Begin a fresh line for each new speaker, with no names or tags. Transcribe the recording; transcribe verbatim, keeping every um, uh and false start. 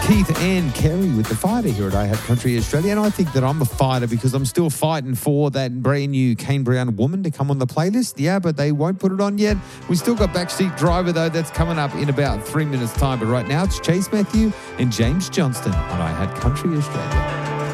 Keith and Kerry with the fighter here at I Have Country Australia. And I think that I'm a fighter because I'm still fighting for that brand new Kane Brown Woman to come on the playlist. Yeah, but they won't put it on yet. We still got Backseat Driver, though. That's coming up in about three minutes' time. But right now, it's Chase Matthew and James Johnston on I Had Country Australia.